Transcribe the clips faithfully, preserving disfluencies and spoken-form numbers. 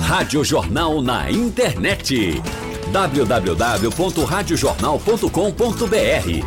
Rádio Jornal na internet. w w w ponto rádio jornal ponto com ponto b r.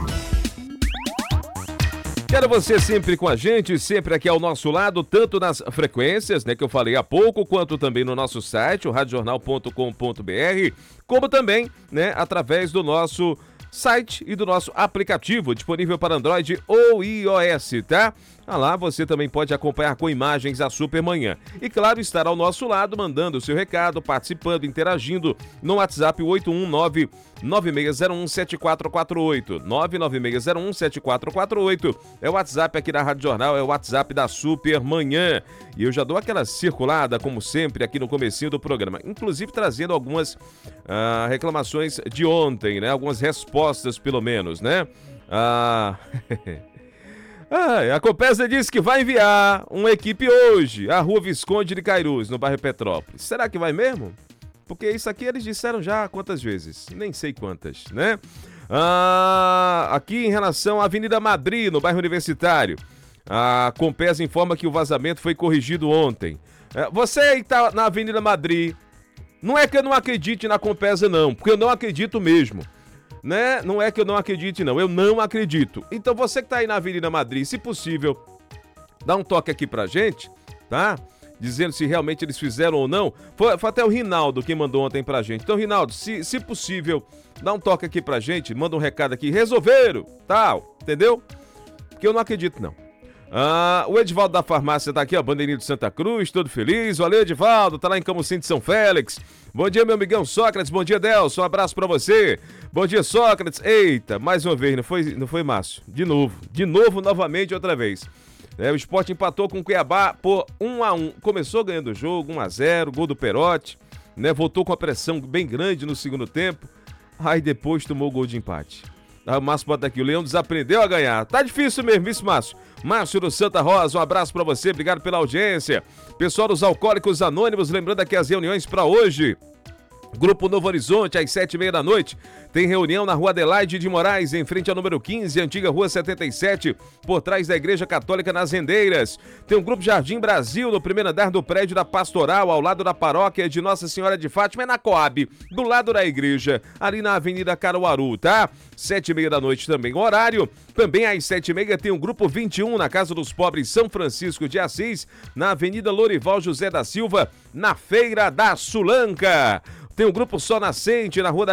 Quero você sempre com a gente, sempre aqui ao nosso lado, tanto nas frequências, né, que eu falei há pouco, quanto também no nosso site, o rádio jornal ponto com ponto b r, como também, né, através do nosso site e do nosso aplicativo, disponível para Android ou iOS, tá? Ah lá, você também pode acompanhar com imagens a Supermanhã. E claro, estar ao nosso lado, mandando o seu recado, participando, interagindo no WhatsApp oito um nove, nove seis zero um, sete quatro quatro oito. nove nove seis zero um, sete quatro quatro oito é o WhatsApp aqui da Rádio Jornal, é o WhatsApp da Supermanhã. E eu já dou aquela circulada, como sempre, aqui no comecinho do programa, inclusive trazendo algumas ah, reclamações de ontem, né? Algumas respostas, pelo menos, né? Ah... Ah, a Copesa disse que vai enviar uma equipe hoje à Rua Visconde de Cairus, no bairro Petrópolis. Será que vai mesmo? Porque isso aqui eles disseram já quantas vezes? Nem sei quantas, né? Ah, aqui em relação à Avenida Madrid, no bairro Universitário, a Compesa informa que o vazamento foi corrigido ontem. Você aí tá na Avenida Madrid, não é que eu não acredite na Compesa não, porque eu não acredito mesmo. Né? Não é que eu não acredite, não. Eu não acredito. Então, você que tá aí na Avenida Madrid, se possível, dá um toque aqui pra gente, tá? Dizendo se realmente eles fizeram ou não. Foi, foi até o Rinaldo quem mandou ontem pra gente. Então, Rinaldo, se, se possível, dá um toque aqui pra gente, manda um recado aqui. Resolveram, tal, entendeu? Porque eu não acredito, não. Ah, o Edivaldo da farmácia tá aqui, ó, bandeirinha de Santa Cruz, todo feliz. Valeu, Edivaldo, tá lá em Camusim de São Félix. Bom dia, meu amigão Sócrates, bom dia, Delson, um abraço pra você. Bom dia, Sócrates. Eita, mais uma vez, não foi, não foi Márcio? De novo, de novo, novamente, outra vez. É, o Sport empatou com o Cuiabá por um a um. Começou ganhando o jogo, um a zero, gol do Perotti, né? Voltou com a pressão bem grande no segundo tempo. Aí depois tomou o gol de empate. Aí o Márcio bota aqui, o Leão desaprendeu a ganhar. Tá difícil mesmo, isso, Márcio. Márcio do Santa Rosa, um abraço pra você, obrigado pela audiência. Pessoal dos Alcoólicos Anônimos, lembrando aqui as reuniões pra hoje. Grupo Novo Horizonte, às sete e meia da noite, tem reunião na Rua Adelaide de Moraes, em frente ao número quinze, antiga Rua setenta e sete, por trás da Igreja Católica nas Rendeiras. Tem o Grupo Jardim Brasil, no primeiro andar do prédio da Pastoral, ao lado da paróquia de Nossa Senhora de Fátima, é na Coab, do lado da igreja, ali na Avenida Caruaru, tá? Sete e meia da noite também o horário. Também às sete e meia tem o Grupo vinte e um, na Casa dos Pobres São Francisco de Assis, na Avenida Lorival José da Silva, na Feira da Sulanca. Tem o Grupo Só Nascente, na Rua da